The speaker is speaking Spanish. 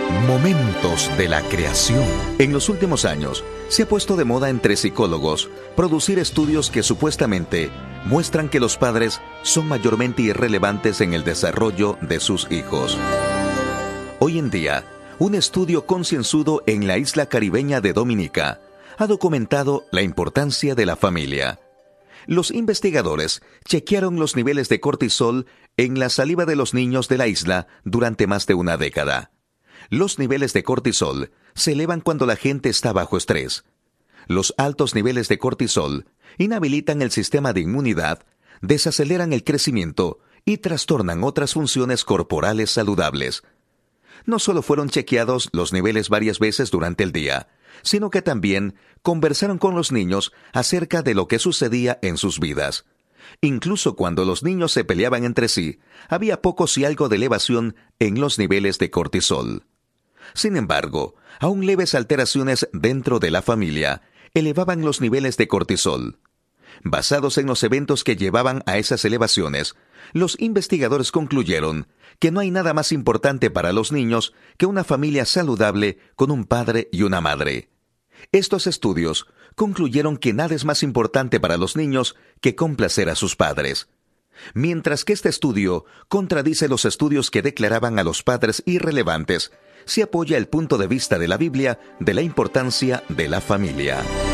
Momentos de la creación. En los últimos años, se ha puesto de moda entre psicólogos producir estudios que supuestamente muestran que los padres son mayormente irrelevantes en el desarrollo de sus hijos. Hoy en día, un estudio concienzudo en la isla caribeña de Dominica ha documentado la importancia de la familia. Los investigadores chequearon los niveles de cortisol en la saliva de los niños de la isla durante más de una década. Los niveles de cortisol se elevan cuando la gente está bajo estrés. Los altos niveles de cortisol inhabilitan el sistema de inmunidad, desaceleran el crecimiento y trastornan otras funciones corporales saludables. No solo fueron chequeados los niveles varias veces durante el día, sino que también conversaron con los niños acerca de lo que sucedía en sus vidas. Incluso cuando los niños se peleaban entre sí, había poco si algo de elevación en los niveles de cortisol. Sin embargo, aún leves alteraciones dentro de la familia elevaban los niveles de cortisol. Basados en los eventos que llevaban a esas elevaciones, los investigadores concluyeron que no hay nada más importante para los niños que una familia saludable con un padre y una madre. Estos estudios concluyeron que nada es más importante para los niños que complacer a sus padres. Mientras que este estudio contradice los estudios que declaraban a los padres irrelevantes, se apoya el punto de vista de la Biblia de la importancia de la familia.